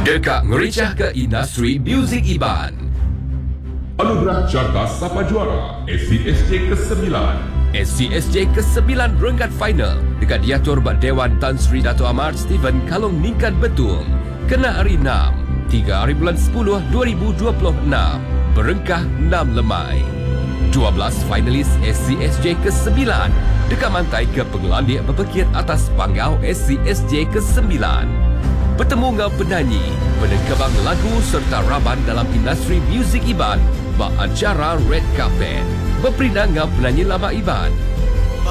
Dekak ngericah ke industri muzik Iban. Anugerah Carta Sapa Juara SCSJ ke-9. SCSJ ke-9 renggat final dekat diatur bak Dewan Tan Sri Dato' Amar Stephen Kalong Ningkan Betung. Kena hari 6, 3 hari bulan 10 2026. Berengkah 6 lemai. 12 finalis SCSJ ke-9 dekat mantai ke pengelandik berpekir atas panggau SCSJ ke-9. Bertemu dengan penyanyi, penekebang lagu serta raban dalam industri muzik Iban bak acara Red Carpet. Berperindah dengan penyanyi lama Iban,